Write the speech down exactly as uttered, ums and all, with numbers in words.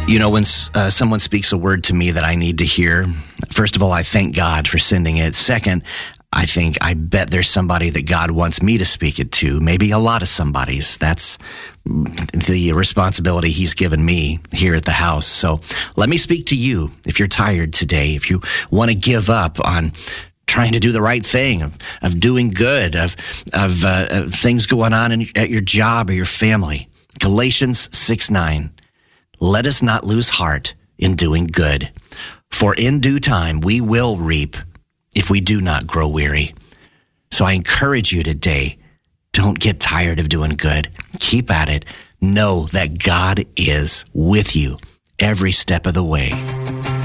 You know, when uh, someone speaks a word to me that I need to hear, first of all, I thank God for sending it. Second, I think, I bet there's somebody that God wants me to speak it to, maybe a lot of somebody's. That's the responsibility he's given me here at the house. So let me speak to you if you're tired today, if you want to give up on trying to do the right thing, of, of doing good, of, of, uh, of things going on in, at your job or your family. Galatians six nine. Let us not lose heart in doing good, for in due time we will reap if we do not grow weary. So I encourage you today, don't get tired of doing good. Keep at it. Know that God is with you every step of the way.